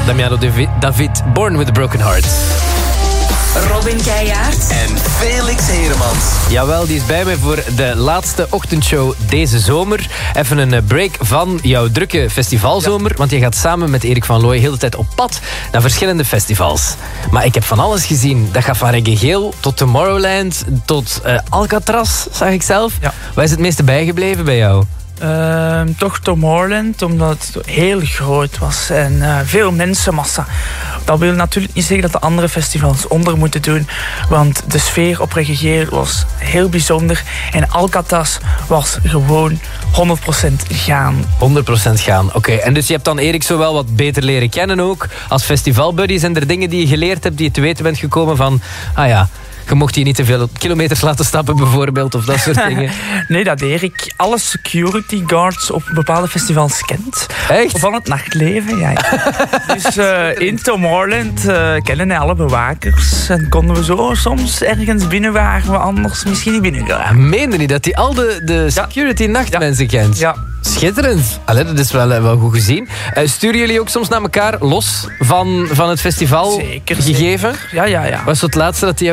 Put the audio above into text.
Damiano David, Born with a Broken Heart. Robin Keijaert en Felix Heremans. Jawel, die is bij mij voor de laatste ochtendshow deze zomer. Even een break van jouw drukke festivalzomer. Want je gaat samen met Erik van Looy heel de tijd op pad naar verschillende festivals. Maar ik heb van alles gezien. Dat gaat van Reggae Geel tot Tomorrowland tot Alcatraz, zag ik zelf. Ja. Waar is het meeste bijgebleven bij jou? Toch Tomorrowland, omdat het heel groot was en veel mensenmassa. Dat wil natuurlijk niet zeggen dat de andere festivals onder moeten doen, want de sfeer op Reggae Geel was heel bijzonder en Alcatraz was gewoon 100% gaan. 100% gaan, oké. En dus je hebt dan Erik zo wel wat beter leren kennen ook. Als festivalbuddy, zijn er dingen die je geleerd hebt, die je te weten bent gekomen van, ah ja, je mocht hier niet te veel kilometers laten stappen bijvoorbeeld, of dat soort dingen. Nee, dat Erik alle security guards op bepaalde festivals kent. Echt? Van het nachtleven, ja. Dus in Tomorrowland kennen hij alle bewakers. En konden we zo soms ergens binnen waar we anders misschien niet binnen gaan. Meende niet dat hij al de security nachtmensen kent? Ja. Schitterend. Allee, dat is wel goed gezien. Sturen jullie ook soms naar elkaar los van het festival Zeker, gegeven? Ja. Wat is het laatste dat hij